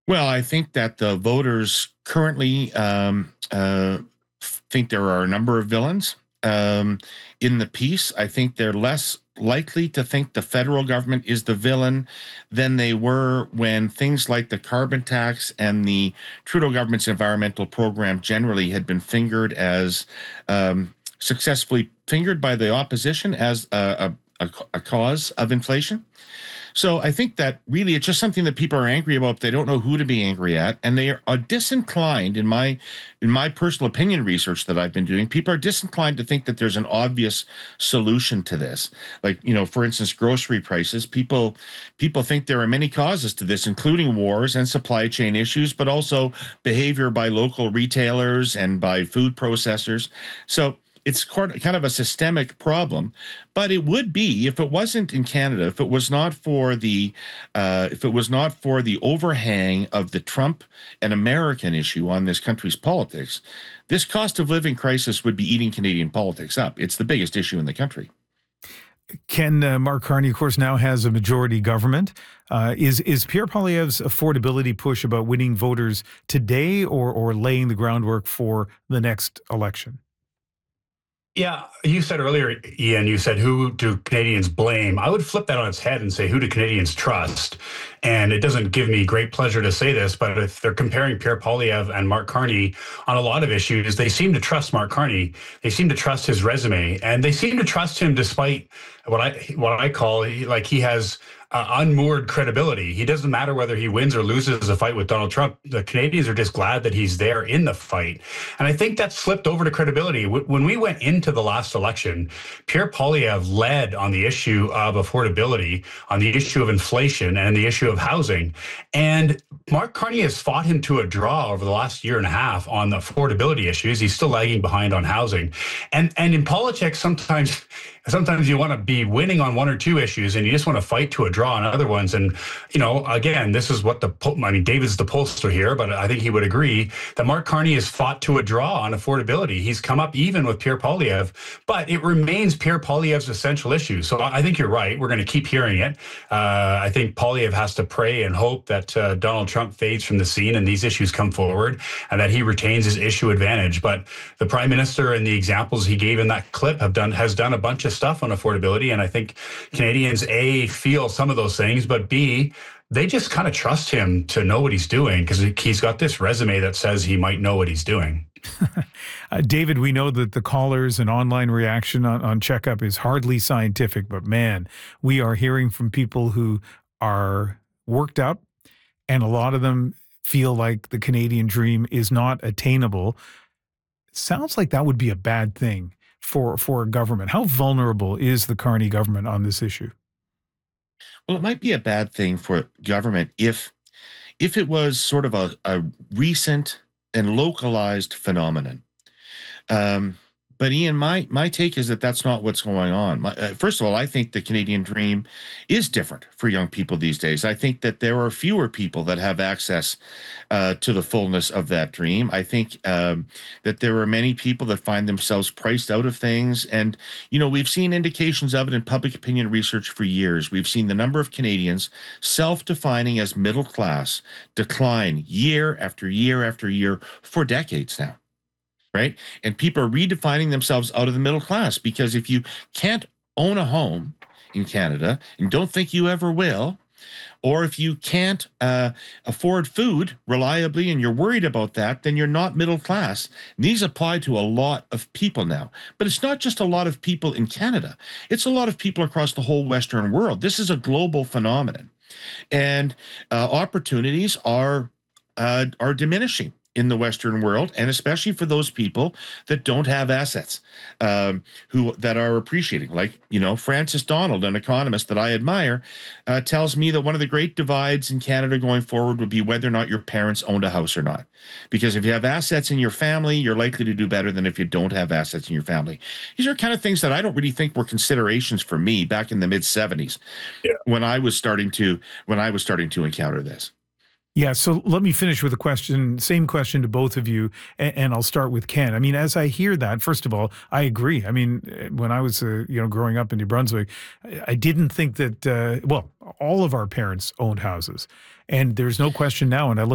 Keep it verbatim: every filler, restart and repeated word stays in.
Well, I think that the voters currently um, uh, think there are a number of villains um, in the piece. I think they're less likely to think the federal government is the villain than they were when things like the carbon tax and the Trudeau government's environmental program generally had been fingered as um, successfully fingered by the opposition as a, a, a, a cause of inflation. So I think that really it's just something that people are angry about. They don't know who to be angry at, and they are disinclined. In my in my personal opinion research that I've been doing, people are disinclined to think that there's an obvious solution to this. Like, you know, for instance, grocery prices. People people think there are many causes to this, including wars and supply chain issues, but also behavior by local retailers and by food processors. So it's kind of a systemic problem, but it would be if it wasn't in Canada, if it was not for the, uh, if it was not for the overhang of the Trump and American issue on this country's politics, this cost of living crisis would be eating Canadian politics up. It's the biggest issue in the country. Ken, uh, Mark Carney, of course, now has a majority government. Uh, is is Pierre Poilievre's affordability push about winning voters today, or or laying the groundwork for the next election? Yeah, you said earlier, Ian, you said, who do Canadians blame? I would flip that on its head and say, who do Canadians trust? And it doesn't give me great pleasure to say this, but if they're comparing Pierre Poilievre and Mark Carney on a lot of issues, they seem to trust Mark Carney. They seem to trust his resume, and they seem to trust him despite what I what I call like he has uh, unmoored credibility. He doesn't matter whether he wins or loses a fight with Donald Trump. The Canadians are just glad that he's there in the fight. And I think that's flipped over to credibility. When we went into the last election, Pierre Poilievre led on the issue of affordability, on the issue of inflation, and the issue of housing. And Mark Carney has fought him to a draw over the last year and a half on the affordability issues. He's still lagging behind on housing. And and in politics, sometimes sometimes you want to be winning on one or two issues and you just want to fight to a draw on other ones. And, you know, again, this is what the, I mean, David's the pollster here, but I think he would agree that Mark Carney has fought to a draw on affordability. He's come up even with Pierre Poilievre, but it remains Pierre Poilievre's essential issue. So I think you're right. We're going to keep hearing it. Uh, I think Poilievre has to pray and hope that uh, Donald Trump fades from the scene and these issues come forward and that he retains his issue advantage. But the Prime Minister and the examples he gave in that clip have done has done a bunch of stuff on affordability. And I think Canadians, A, feel some of those things, but B, they just kind of trust him to know what he's doing because he's got this resume that says he might know what he's doing. uh, David, we know that the callers and online reaction on, on Checkup is hardly scientific, but man, we are hearing from people who are worked up, and a lot of them feel like the Canadian dream is not attainable. Sounds like that would be a bad thing for for a government. How vulnerable is the Carney government on this issue? Well, it might be a bad thing for government if if it was sort of a, a recent and localized phenomenon. Um, but Ian, my my take is that that's not what's going on. My, uh, first of all, I think the Canadian dream is different for young people these days. I think that there are fewer people that have access uh, to the fullness of that dream. I think um, that there are many people that find themselves priced out of things. And, you know, we've seen indications of it in public opinion research for years. We've seen the number of Canadians self-defining as middle class decline year after year after year for decades now. Right? And people are redefining themselves out of the middle class because if you can't own a home in Canada and don't think you ever will, or if you can't uh, afford food reliably and you're worried about that, then you're not middle class. And these apply to a lot of people now. But it's not just a lot of people in Canada. It's a lot of people across the whole Western world. This is a global phenomenon. And uh, opportunities are uh, are diminishing in the Western world, and especially for those people that don't have assets, um, who that are appreciating. Like, you know, Francis Donald, an economist that I admire, uh, tells me that one of the great divides in Canada going forward would be whether or not your parents owned a house or not. Because if you have assets in your family, you're likely to do better than if you don't have assets in your family. These are kind of things that I don't really think were considerations for me back in the mid seventies, yeah, when I was starting to when I was starting to encounter this. Yeah, so let me finish with a question, same question to both of you, and, and I'll start with Ken. I mean, as I hear that, first of all, I agree. I mean, when I was, uh, you know, growing up in New Brunswick, I didn't think that, uh, well, all of our parents owned houses, and there's no question now, and I look